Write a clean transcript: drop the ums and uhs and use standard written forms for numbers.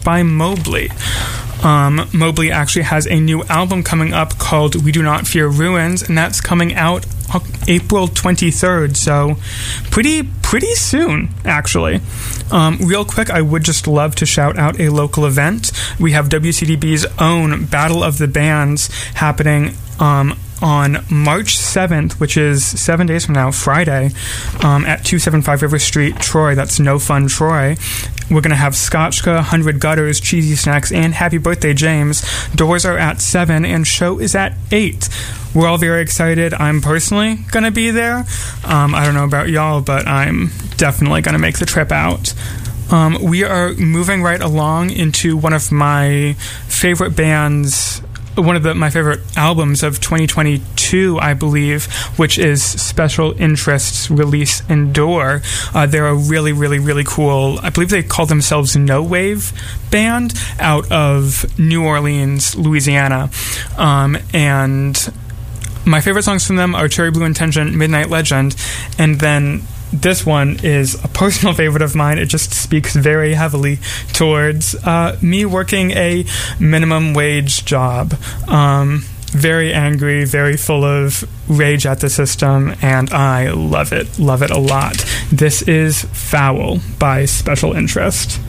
by Mobley. Mobley actually has a new album coming up called We Do Not Fear Ruins, and that's coming out April 23rd, so pretty soon, actually. Real quick, I would just love to shout out a local event. We have WCDB's own Battle of the Bands happening on March 7th, which is 7 days from now, Friday, at 275 River Street, Troy. That's No Fun, Troy. We're going to have Scotchka, 100 Gutters, Cheesy Snacks, and Happy Birthday, James. Doors are at 7, and show is at 8. We're all very excited. I'm personally going to be there. I don't know about y'all, but I'm definitely going to make the trip out. We are moving right along into one of my favorite bands, my favorite albums of 2022, I believe, which is Special Interest's Release Endure. They're a really, really, really cool, I believe they call themselves No Wave band out of New Orleans, Louisiana. And my favorite songs from them are Cherry Blue Intention, Midnight Legend, and then this one is a personal favorite of mine. It just speaks very heavily towards me working a minimum wage job. Very angry, very full of rage at the system, and I love it a lot. This is Foul by Special Interest.